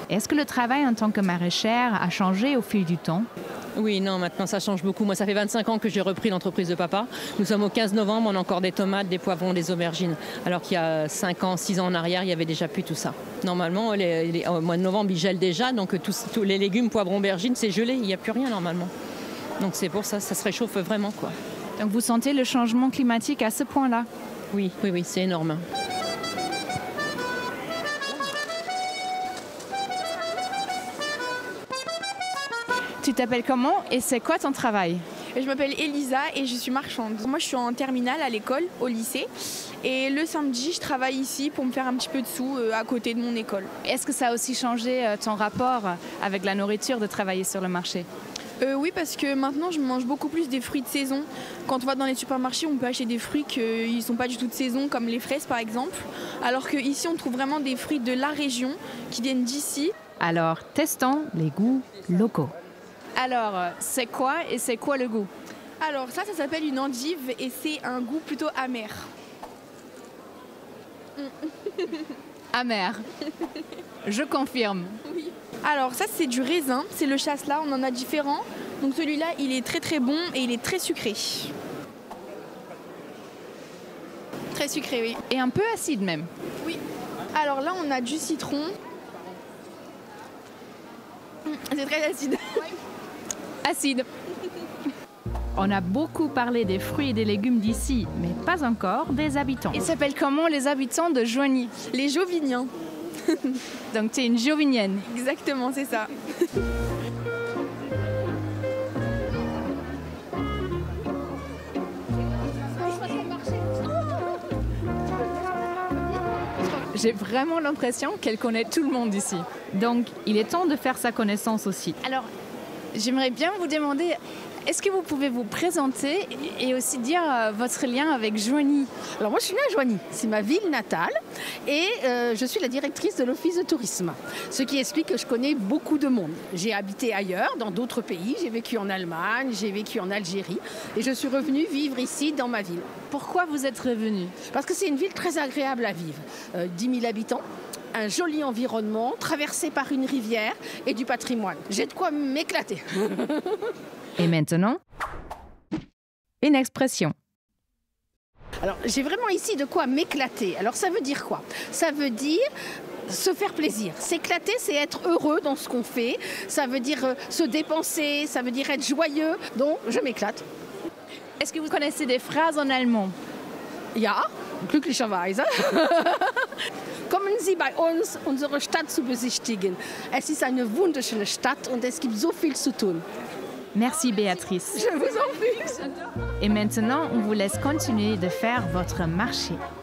Est-ce que le travail en tant que maraîchère a changé au fil du temps? Oui, non, maintenant ça change beaucoup. Moi, ça fait 25 ans que j'ai repris l'entreprise de papa. Nous sommes au 15 novembre, on a encore des tomates, des poivrons, des aubergines. Alors qu'il y a 5 ans, 6 ans en arrière, il n'y avait déjà plus tout ça. Normalement, au mois de novembre, il gèle déjà. Donc tous les légumes, poivrons, aubergines, c'est gelé. Il n'y a plus rien normalement. Donc c'est pour ça, ça se réchauffe vraiment, quoi. Donc vous sentez le changement climatique à ce point-là? Oui, c'est énorme. Tu t'appelles comment et c'est quoi ton travail? Je m'appelle Elisa et je suis marchande. Moi, je suis en terminale à l'école, au lycée. Et le samedi, je travaille ici pour me faire un petit peu de sous à côté de mon école. Est-ce que ça a aussi changé ton rapport avec la nourriture de travailler sur le marché? Oui, parce que maintenant, je mange beaucoup plus des fruits de saison. Quand on va dans les supermarchés, on peut acheter des fruits qui ne sont pas du tout de saison, comme les fraises par exemple. Alors qu'ici, on trouve vraiment des fruits de la région qui viennent d'ici. Alors, testons les goûts locaux. Alors, c'est quoi et c'est quoi le goût? Alors ça s'appelle une endive et c'est un goût plutôt amer. Amer. Je confirme. Oui. Alors ça c'est du raisin, c'est le chasselas, on en a différents. Donc celui-là il est très très bon et il est très sucré. Très sucré, oui. Et un peu acide même. Oui. Alors là on a du citron. C'est très acide. Acide. On a beaucoup parlé des fruits et des légumes d'ici, mais pas encore des habitants. Ils s'appellent comment les habitants de Joigny? Les Joviniens. Donc tu es une Jovinienne. Exactement, c'est ça. J'ai vraiment l'impression qu'elle connaît tout le monde ici. Donc il est temps de faire sa connaissance aussi. Alors, j'aimerais bien vous demander, est-ce que vous pouvez vous présenter et aussi dire votre lien avec Joigny? Alors moi je suis née à Joigny, c'est ma ville natale et je suis la directrice de l'office de tourisme. Ce qui explique que je connais beaucoup de monde. J'ai habité ailleurs, dans d'autres pays, j'ai vécu en Allemagne, j'ai vécu en Algérie et je suis revenue vivre ici dans ma ville. Pourquoi vous êtes revenue? Parce que c'est une ville très agréable à vivre. 10 000 habitants. Un joli environnement, traversé par une rivière et du patrimoine. J'ai de quoi m'éclater. Et maintenant, une expression. Alors, j'ai vraiment ici de quoi m'éclater. Alors, ça veut dire quoi? Ça veut dire se faire plaisir. S'éclater, c'est être heureux dans ce qu'on fait. Ça veut dire se dépenser, ça veut dire être joyeux. Donc, je m'éclate. Est-ce que vous connaissez des phrases en allemand? Ja, glücklicherweise. Kommen Sie bei uns, unsere Stadt zu besichtigen. Es ist eine wunderschöne Stadt und es gibt so viel zu tun. Merci Béatrice. Je vous en prie. Et maintenant, on vous laisse continuer de faire votre marché.